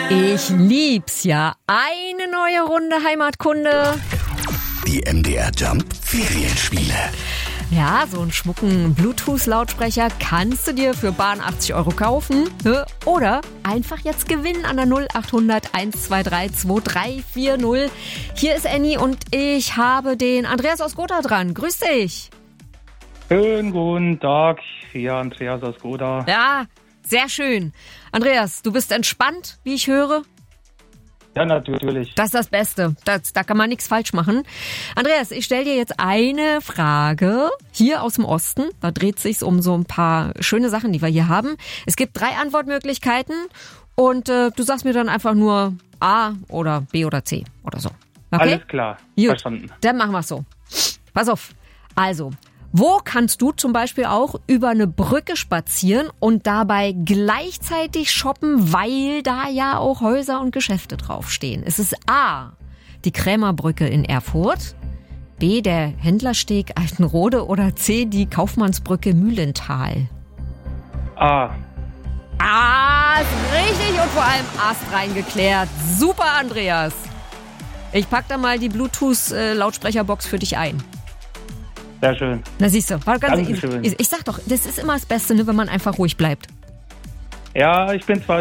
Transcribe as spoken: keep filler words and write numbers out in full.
Ich lieb's ja. Eine neue Runde Heimatkunde. Die M D R Jump Ferienspiele. Ja, so einen schmucken Bluetooth-Lautsprecher kannst du dir für bar achtzig Euro kaufen. Oder einfach jetzt gewinnen an der null acht hundert eins zwei drei zwei drei vier null. Hier ist Annie und ich habe den Andreas aus Gotha dran. Grüß dich. Schönen guten Tag, hier Andreas aus Gotha. Ja, sehr schön. Andreas, du bist entspannt, wie ich höre? Ja, natürlich. Das ist das Beste. Das, da kann man nichts falsch machen. Andreas, ich stelle dir jetzt eine Frage hier aus dem Osten. Da dreht sich's um so ein paar schöne Sachen, die wir hier haben. Es gibt drei Antwortmöglichkeiten und äh, du sagst mir dann einfach nur A oder B oder C oder so. Okay? Alles klar, Gut, verstanden. dann machen wir's so. Pass auf. Also, wo kannst du zum Beispiel auch über eine Brücke spazieren und dabei gleichzeitig shoppen, weil da ja auch Häuser und Geschäfte draufstehen? Es ist A, die Krämerbrücke in Erfurt, B, der Händlersteg Altenrode oder C, die Kaufmannsbrücke Mühlental. Ah, Ah, ist richtig und vor allem astrein geklärt. Super, Andreas. Ich pack da mal die Bluetooth-Lautsprecherbox für dich ein. sehr schön. Na siehst du, war ganz Dankeschön. ich, ich sag doch, das ist immer das Beste, ne, wenn man einfach ruhig bleibt. Ja, ich bin zwar